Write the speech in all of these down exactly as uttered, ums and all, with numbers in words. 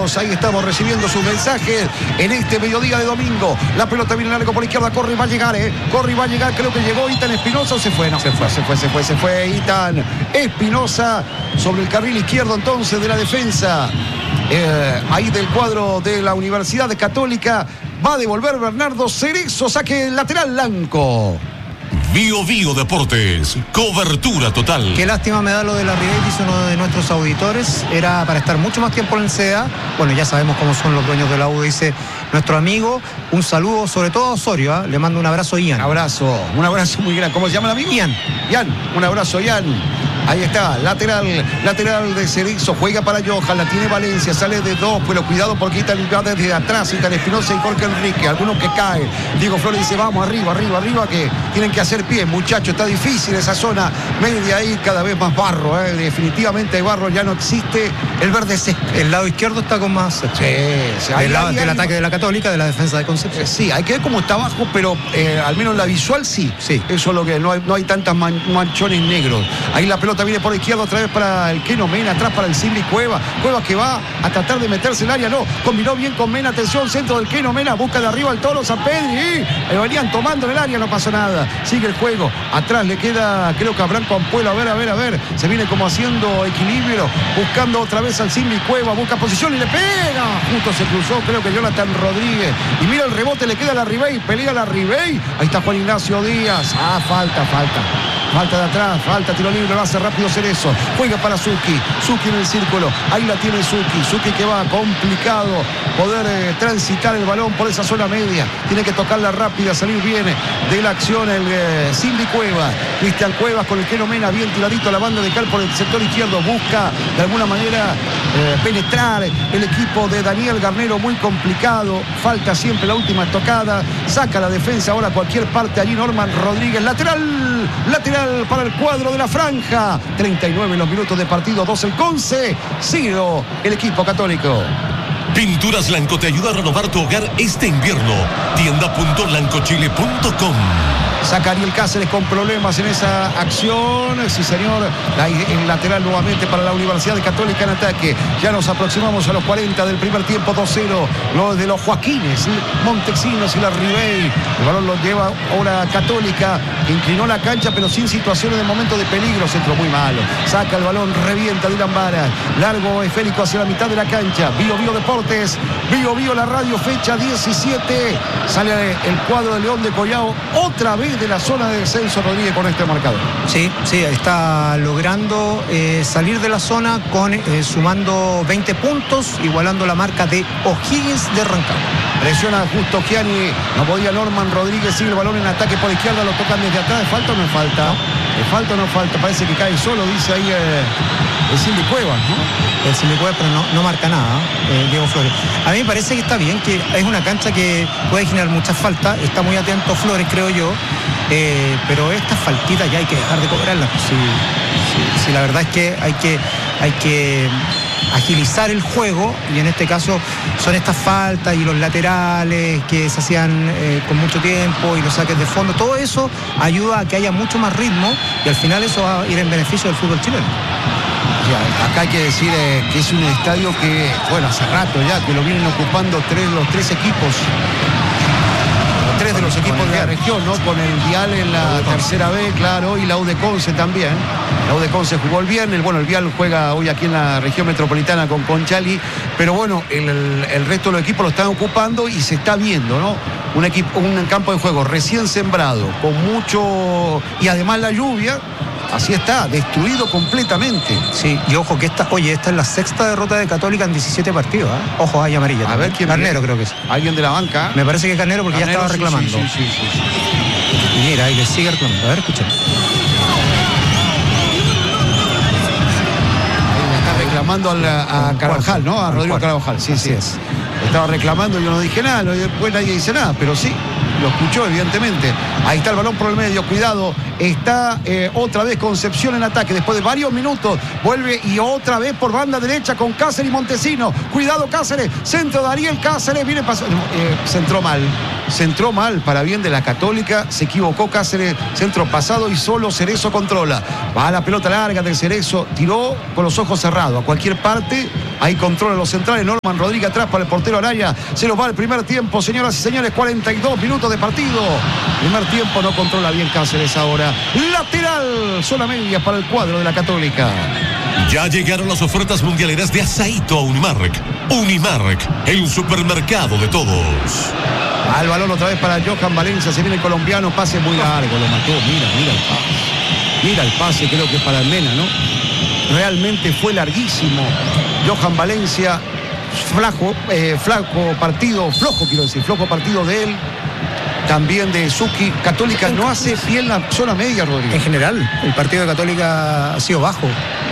amigos. Ahí estamos recibiendo sus mensajes en este mediodía de domingo. La pelota viene largo por la izquierda, corre y va a llegar, ¿eh? Corre y va a llegar, creo que llegó Itan Espinosa o se fue. No, se fue, se fue, se fue, se fue Itan Espinosa sobre el carril izquierdo entonces de la defensa. Eh, ahí del cuadro de la Universidad Católica. Va a devolver Bernardo Cerezo, saque lateral blanco. Bio Bio Deportes, cobertura total. Qué lástima me da lo de la Ribey, dice uno de nuestros auditores. Era para estar mucho más tiempo en el C D A. Bueno, ya sabemos cómo son los dueños de la U, dice nuestro amigo. Un saludo, sobre todo a Osorio, ¿eh? Le mando un abrazo a Ian. Un abrazo, un abrazo muy grande. ¿Cómo se llama el amigo? Ian. Ian, un abrazo, Ian. Ahí está, lateral, lateral de Cerezo, juega para Johan, la tiene Valencia, sale de dos, pero cuidado porque Itan va desde atrás, Itan Espinosa y Jorge Enrique, algunos que caen. Diego Flores dice, vamos, arriba, arriba, arriba, que tienen que hacer pie, muchachos, está difícil esa zona media ahí, cada vez más barro, ¿eh? Definitivamente hay barro, ya no existe el verde césped. El lado izquierdo está con más... Sí, sí, del lado del ataque de la Católica, de la defensa de Concepción. Eh, sí, hay que ver cómo está abajo, pero eh, al menos la visual sí. Sí. Eso es lo que, no hay, no hay tantas man, manchones negros. Ahí la pelota viene por la izquierda, otra vez para el Keno Mena, atrás para el Simbi Cueva. Cueva que va a tratar de meterse en el área, no, combinó bien con Mena, atención, centro del Keno Mena, busca de arriba el Toro San Pedri, y venían tomando en el área, no pasó nada. Sigue el juego, atrás le queda, creo que a Branco Ampuelo, a ver, a ver, a ver, se viene como haciendo equilibrio, buscando otra vez al Simbi Cueva, busca posición y le pega. Justo se cruzó, creo que Jonathan Rodríguez. Y mira el rebote, le queda a la Ribey, pelea la Ribey. Ahí está Juan Ignacio Díaz. Ah, falta, falta. Falta de atrás, falta, tiro libre, lo hace rápido Cerezo. Juega para Zucchi, Zucchi en el círculo. Ahí la tiene Zucchi, Zucchi que va complicado poder eh, transitar el balón por esa zona media. Tiene que tocarla rápida, salir bien de la acción el eh, Simbi Cueva. Cristian Cuevas con el Keno Mena, bien tiradito a la banda de Cal por el sector izquierdo. Busca de alguna manera eh, penetrar el equipo de Daniel Garnero, muy complicado. Falta siempre la última tocada. Saca la defensa ahora a cualquier parte. Allí Norman Rodríguez, lateral, lateral para el cuadro de la franja. treinta y nueve los minutos de partido, dos el Conce, cero el equipo católico. Pinturas Blanco te ayuda a renovar tu hogar este invierno. tienda punto blancochile punto com. Saca Ariel Cáceres con problemas en esa acción. Sí, señor. Ahí el lateral nuevamente para la Universidad Católica en ataque. Ya nos aproximamos a los cuarenta del primer tiempo. dos cero. Los de los Joaquines, Montesinos y la Ribey. El balón lo lleva ahora Católica. Inclinó la cancha, pero sin situaciones de momento de peligro. Centro muy malo. Saca el balón, revienta Dylan Vara. Largo esférico hacia la mitad de la cancha. Bio Bio Deportes. Bio Bio la radio, fecha diecisiete. Sale el cuadro de León de Collao. Otra vez de la zona de descenso Rodríguez con este marcador. Sí, sí, está logrando eh, salir de la zona con eh, sumando veinte puntos, igualando la marca de O'Higgins de Rancagua. Presiona justo Gianni, no podía Norman Rodríguez, sigue el balón en ataque por izquierda, lo tocan desde atrás. ¿Falta o no falta? No. ¿Le falta o no falta? Parece que cae solo, dice ahí eh, el Simbi Cuevas, ¿no? El Simbi Cuevas, pero no, no marca nada, eh, Diego Flores. A mí me parece que está bien, que es una cancha que puede generar muchas faltas, está muy atento Flores, creo yo, eh, pero estas faltitas ya hay que dejar de cobrarlas. Sí, sí, sí, la verdad es que hay que, hay que agilizar el juego, y en este caso son estas faltas y los laterales que se hacían eh, con mucho tiempo y los saques de fondo. Todo eso ayuda a que haya mucho más ritmo y al final eso va a ir en beneficio del fútbol chileno. Ya, acá hay que decir eh, que es un estadio que, bueno, hace rato ya que lo vienen ocupando tres, los tres equipos. Tres de los equipos de la región, ¿no? Con el Vial en la tercera B, claro, y la U de Conce también. La U de Conce jugó el viernes, bueno, el Vial juega hoy aquí en la región metropolitana con Conchalí, pero bueno, el, el resto de los equipos lo están ocupando y se está viendo, ¿no? Un equipo, un campo de juego recién sembrado, con mucho, y además la lluvia. Así está, destruido completamente. Sí, y ojo que esta, oye, esta es la sexta derrota de Católica en diecisiete partidos, ¿eh? Ojo, hay amarilla. A también. Ver quién. Carnero creo que es. Alguien de la banca. Me parece que es Carnero porque Carnero, ya estaba reclamando. Sí, sí, sí, sí, sí. Y mira, ahí le sigue reclamando. A ver, escucha. Ahí le está reclamando a, la, a Carvajal, ¿no? A Rodrigo Carvajal. Sí, sí. Es. Estaba reclamando, yo no dije nada, después nadie dice nada, pero sí. lo escuchó evidentemente. Ahí está el balón por el medio, cuidado, está eh, otra vez Concepción en ataque, después de varios minutos, vuelve y otra vez por banda derecha con Cáceres y Montesino, cuidado Cáceres, centro de Ariel Cáceres, viene pasando, eh, centró mal, centró mal para bien de la Católica, se equivocó Cáceres, centro pasado y solo Cerezo controla, va a la pelota larga del Cerezo, tiró con los ojos cerrados, a cualquier parte, ahí controla los centrales, Norman Rodríguez atrás para el portero Araya, se nos va el primer tiempo, señoras y señores, cuarenta y dos minutos de partido, primer tiempo, no controla bien Cáceres ahora, lateral, zona media para el cuadro de la Católica. Ya llegaron las ofertas mundialeras de Asaito a Unimark. Unimark, el supermercado de todos. Al balón otra vez para Johan Valencia, se viene el colombiano, pase muy largo, lo mató, mira, mira el pase. Mira el pase, creo que es para el Mena, ¿no? Realmente fue larguísimo. Johan Valencia, flaco, eh, flaco partido, flojo quiero decir, flojo partido de él. También de Suki. Católica no hace bien la zona media, Rodrigo. En general, el partido de Católica ha sido bajo.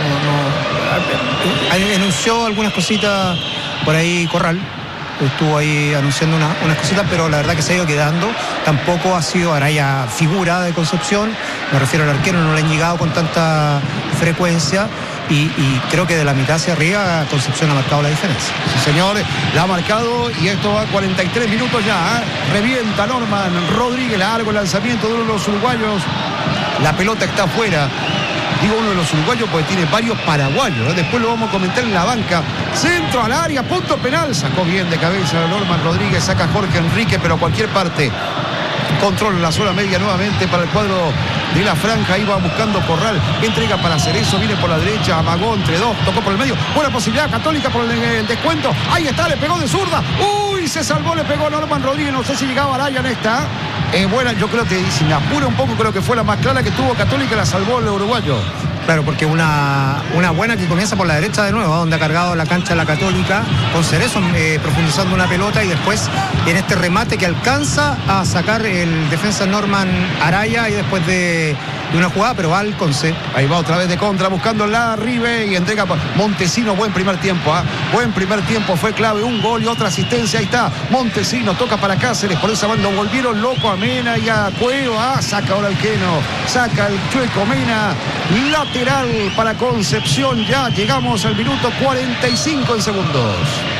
No, no, anunció algunas cositas por ahí Corral. Estuvo ahí anunciando una, unas cositas, pero la verdad que se ha ido quedando. Tampoco ha sido Araya figura de Concepción. Me refiero al arquero, no le han llegado con tanta frecuencia. Y, y creo que de la mitad hacia arriba Concepción ha marcado la diferencia. Sí, señor, la ha marcado y esto va a cuarenta y tres minutos ya. ¿eh? Revienta Norman Rodríguez, largo el lanzamiento de uno de los uruguayos. La pelota está afuera. Digo uno de los uruguayos porque tiene varios paraguayos. ¿eh? Después lo vamos a comentar en la banca. Centro al área, punto penal. Sacó bien de cabeza Norman Rodríguez, saca Jorge Enrique, pero a cualquier parte. Controla la zona media nuevamente para el cuadro de la franja, ahí va buscando Corral, entrega para Cerezo, viene por la derecha, amagó entre dos, tocó por el medio, buena posibilidad Católica por el, el descuento, ahí está, le pegó de zurda, uy, se salvó, le pegó Norman Rodríguez, no sé si llegaba Araya en esta, eh, buena, yo creo que si me apura un poco, creo que fue la más clara que tuvo Católica, la salvó el uruguayo. Claro, porque una, una buena que comienza por la derecha de nuevo, donde ha cargado la cancha la Católica, con Cerezo eh, profundizando una pelota y después en este remate que alcanza a sacar el defensa Norman Araya y después de, de una jugada, pero va al Conce. Ahí va otra vez de contra, buscando la Ribe y entrega Montesino, buen primer tiempo, ¿eh? buen primer tiempo, fue clave, un gol y otra asistencia, ahí está, Montesino, toca para Cáceres, por esa banda volvieron loco a Mena y a Cueva, saca ahora el Queno, saca el Chueco Mena, lateral para Concepción, ya llegamos al minuto cuarenta y cinco en segundos.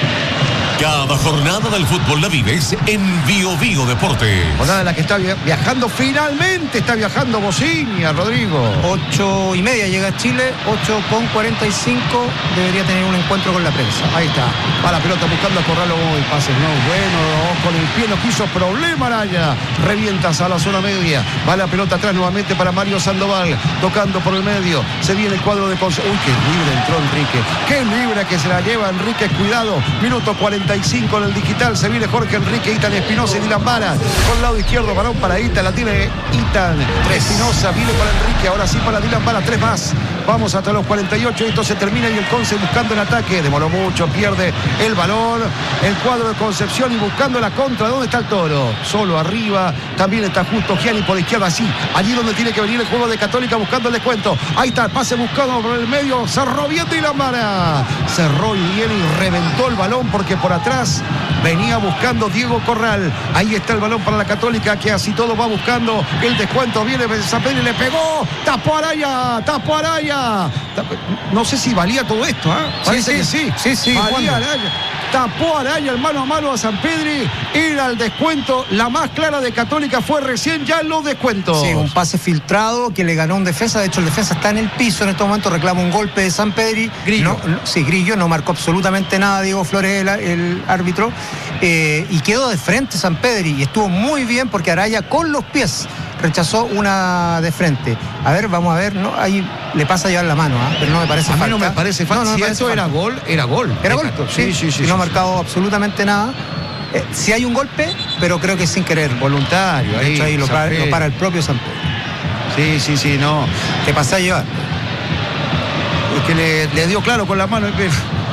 Cada jornada del fútbol la vives en Bio Bio Deportes. Jornada en la que está viajando, finalmente está viajando Bociña, Rodrigo. Ocho y media llega a Chile, ocho con cuarenta y cinco, debería tener un encuentro con la prensa. Ahí está, va la pelota buscando a Corral, oh, el pase no, bueno, con el pie no quiso problema Araya, revientas a la zona media, va la pelota atrás nuevamente para Mario Sandoval, tocando por el medio, se viene el cuadro de Concepción, uy, qué libre entró Enrique, qué libre que se la lleva Enrique, cuidado, minuto cuarenta y cinco en el digital, se viene Jorge Enrique, Itan Espinosa y Dylan Vara, por el lado izquierdo, balón para Itan, la tiene Itan, Espinosa, viene para Enrique, ahora sí para Dylan Vara, tres más, vamos hasta los cuarenta y ocho, esto se termina y el Conce buscando el ataque, demoró mucho, pierde el balón, el cuadro de Concepción y buscando la contra, ¿dónde está el Toro? Solo arriba, también está justo Gianni por izquierda, así, allí donde tiene que venir el juego de Católica buscando el descuento, ahí está el pase buscado por el medio, cerró bien Dylan Vara, cerró bien y reventó el balón porque por atrás venía buscando Diego Corral, ahí está el balón para la Católica que así todo va buscando el descuento, viene San Pedro y le pegó, tapó Araya, tapó Araya, no sé si valía todo esto, ¿eh? Parece sí, que sí, sí, sí, valía Araya, tapó Araya el mano a mano a San Pedri, era el descuento, la más clara de Católica fue recién ya en los descuentos. Sí, un pase filtrado que le ganó un defensa, de hecho el defensa está en el piso en este momento, reclama un golpe de San Pedri. Grillo. No, no, sí, Grillo, no marcó absolutamente nada Diego Flores, el, el árbitro, eh, y quedó de frente San Pedri y estuvo muy bien porque Araya con los pies rechazó una de frente. A ver, vamos a ver, ¿no? Ahí le pasa a llevar la mano, ¿eh? Pero no me parece a falta. mí no me parece falta, no, no si eso falta. Era gol, era gol. Era gol, sí, sí, sí. Y no ha marcado absolutamente nada. Eh, sí hay un golpe, pero creo que sin querer. Voluntario, ahí. De hecho, ahí lo para, lo para el propio San Pedro. Sí, sí, sí, no. ¿Qué pasa a llevar? Es que le, le dio claro con la mano.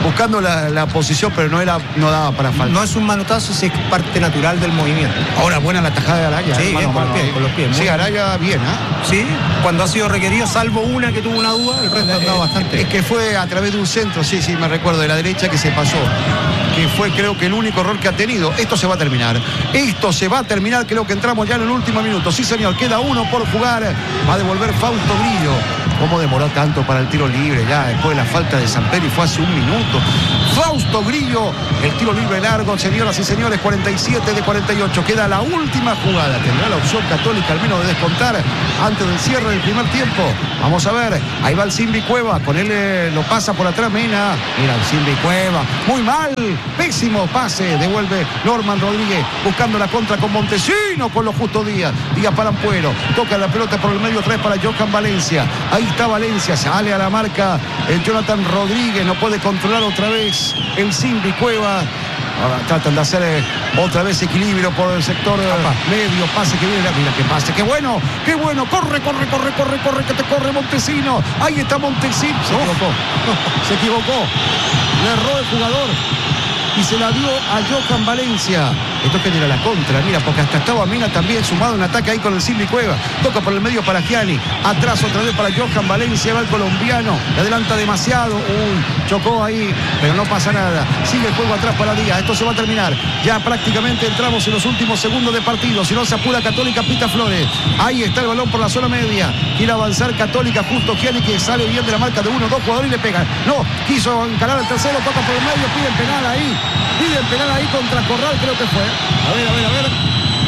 buscando la, la posición, pero no era, no daba para falta. No es un manotazo, es parte natural del movimiento. Ahora buena la tajada de Araya. Sí, eh, bien, mano, con, mano, los pies, con los pies. Sí, Araya bien, ¿ah? ¿eh? Sí, cuando ha sido requerido, salvo una que tuvo una duda, el resto ha andado bastante. Es que fue a través de un centro, sí, sí, me recuerdo, de la derecha que se pasó. Que fue creo que el único error que ha tenido. Esto se va a terminar. Esto se va a terminar, creo que entramos ya en el último minuto. Sí, señor, queda uno por jugar. Va a devolver Fausto Grillo. ¿Cómo demoró tanto para el tiro libre? Ya después de la falta de Samperi fue hace un minuto. Fausto Grillo, el tiro libre largo, señoras y señores, cuarenta y siete de cuarenta y ocho. Queda la última jugada. Tendrá la opción Católica al menos de descontar antes del cierre del primer tiempo. Vamos a ver. Ahí va el Simbi Cueva. Con él eh, lo pasa por atrás Mena. Mira el Simbi Cueva. Muy mal. Pésimo pase. Devuelve Norman Rodríguez buscando la contra con Montesino con los Justo Díaz. Díaz para Ampuero. Toca la pelota por el medio tres para Johan Valencia. Ahí está Valencia. Sale a la marca el Jonathan Rodríguez. No puede controlar otra vez el Simbi Cueva. Ahora tratan de hacer eh, otra vez equilibrio por el sector eh, medio. Pase que viene. Mira que pase. Qué bueno. Qué bueno. Corre, corre, corre, corre, corre. Que te corre Montesino. Ahí está Montesino. Se equivocó. Se equivocó. Le erró el jugador. Y se la dio a Johan Valencia. Esto genera la contra, mira, porque hasta estaba Mena también sumado en ataque ahí con el Simbi Cueva. Toca por el medio para Gianni. Atrás otra vez para Johan Valencia. Va el colombiano. Le adelanta demasiado. Uy, chocó ahí, pero no pasa nada. Sigue el juego atrás para Díaz. Esto se va a terminar. Ya prácticamente entramos en los últimos segundos de partido. Si no se apura Católica, Pita Flores. Ahí está el balón por la zona media. Quiere avanzar Católica. Justo Gianni que sale bien de la marca de uno, dos jugadores y le pegan. No, quiso encarar al tercero. Toca por el medio. Piden penal ahí. Piden penal ahí contra Corral, creo que fue. A ver, a ver, a ver.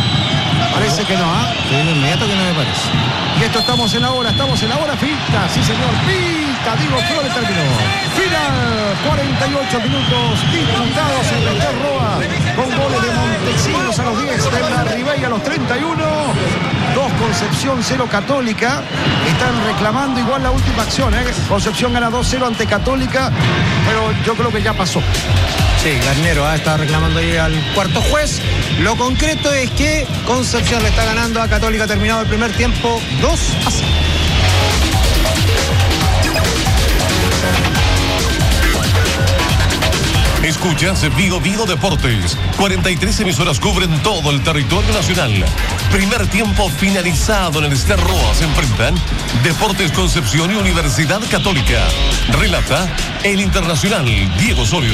Parece que no, ¿ah? ¿eh? Sí, de inmediato que no me parece. Y esto estamos en la hora, estamos en la hora finta. Sí, señor, pinta. Diego Flores terminó. Final, cuarenta y ocho minutos disputados en el Roa, con goles de Montesinos a los diez, de la Ribey a los treinta y uno. dos Concepción, cero Católica. Están reclamando igual la última acción, ¿eh? Concepción gana dos cero ante Católica, pero yo creo que ya pasó. Sí, Garnero ¿eh? está reclamando ahí al cuarto juez. Lo concreto es que Concepción le está ganando a Católica, terminado el primer tiempo, dos a cero. Escuchas Vigo Vigo Deportes. cuarenta y tres emisoras cubren todo el territorio nacional. Primer tiempo finalizado en el Ester Roa. Se enfrentan Deportes Concepción y Universidad Católica. Relata el internacional Diego Osorio.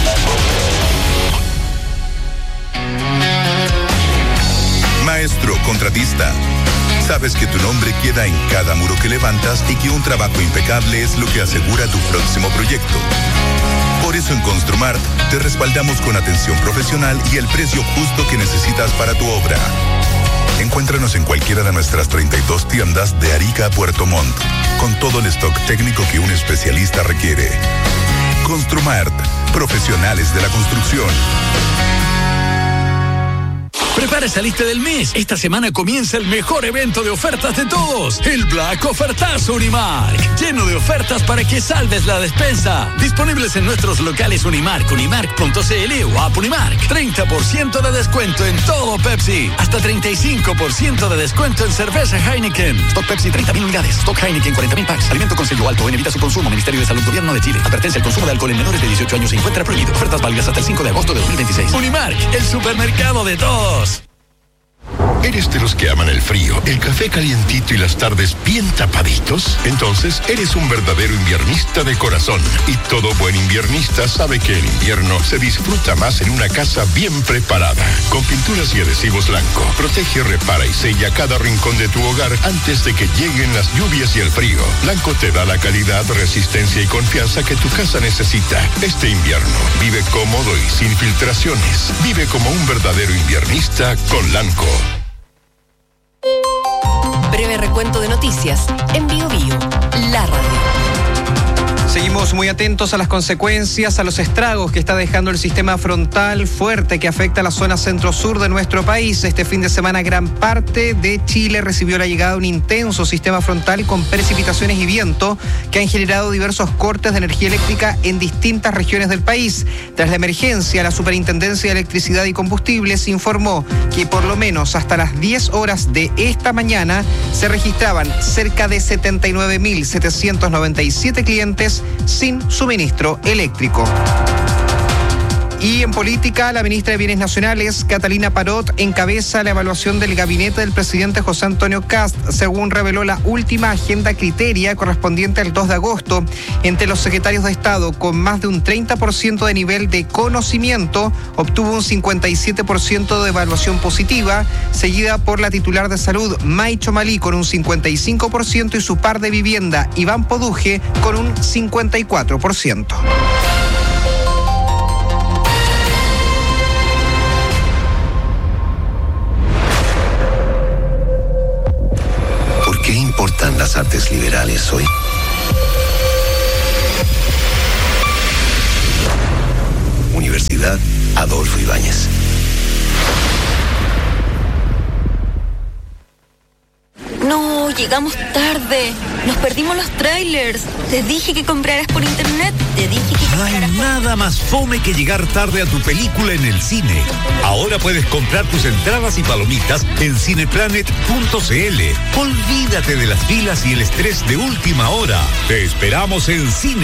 Maestro contratista. Sabes que tu nombre queda en cada muro que levantas y que un trabajo impecable es lo que asegura tu próximo proyecto. Por eso en Construmart te respaldamos con atención profesional y el precio justo que necesitas para tu obra. Encuéntranos en cualquiera de nuestras treinta y dos tiendas de Arica a Puerto Montt, con todo el stock técnico que un especialista requiere. Construmart, profesionales de la construcción. Prepara esa lista del mes. Esta semana comienza el mejor evento de ofertas de todos, el Black Ofertazo Unimark. Lleno de ofertas para que salves la despensa. Disponibles en nuestros locales Unimark, unimark punto c l o app Unimark. treinta por ciento de descuento en todo Pepsi. Hasta treinta y cinco por ciento de descuento en cerveza Heineken. Stock Pepsi treinta mil unidades. Stock Heineken cuarenta mil packs. Alimento con sello alto. En evita su consumo. Ministerio de Salud, Gobierno de Chile. Advertencia: el consumo de alcohol en menores de dieciocho años se encuentra prohibido. Ofertas válidas hasta el cinco de agosto de dos mil veintiséis. Unimark, el supermercado de todos. ¿Eres de los que aman el frío, el café calientito y las tardes bien tapaditos? Entonces, eres un verdadero inviernista de corazón. Y todo buen inviernista sabe que el invierno se disfruta más en una casa bien preparada. Con pinturas y adhesivos Lanco, protege, repara y sella cada rincón de tu hogar antes de que lleguen las lluvias y el frío. Lanco te da la calidad, resistencia y confianza que tu casa necesita. Este invierno, vive cómodo y sin filtraciones. Vive como un verdadero inviernista con Lanco. Breve recuento de noticias en Bio Bio, la radio. Seguimos muy atentos a las consecuencias, a los estragos que está dejando el sistema frontal fuerte que afecta a la zona centro-sur de nuestro país. Este fin de semana gran parte de Chile recibió la llegada de un intenso sistema frontal con precipitaciones y viento que han generado diversos cortes de energía eléctrica en distintas regiones del país. Tras la emergencia, la Superintendencia de Electricidad y Combustibles informó que por lo menos hasta las diez horas de esta mañana se registraban cerca de setenta y nueve mil setecientos noventa y siete clientes regiones sin suministro eléctrico. Y en política, la ministra de Bienes Nacionales, Catalina Parot, encabeza la evaluación del gabinete del presidente José Antonio Kast, según reveló la última agenda criteria correspondiente al dos de agosto. Entre los secretarios de Estado con más de un treinta por ciento de nivel de conocimiento, obtuvo un cincuenta y siete por ciento de evaluación positiva, seguida por la titular de Salud, May Chomalí, con un cincuenta y cinco por ciento y su par de Vivienda, Iván Poduje, con un cincuenta y cuatro por ciento. ¿Qué importan las artes liberales hoy? Universidad Adolfo Ibáñez. No, llegamos tarde. Nos perdimos los trailers. Te dije que compraras por internet. Te dije que No hay nada más fome que llegar tarde a tu película en el cine. Ahora puedes comprar tus entradas y palomitas en cineplanet punto cl. Olvídate de las filas y el estrés de última hora. Te esperamos en Cine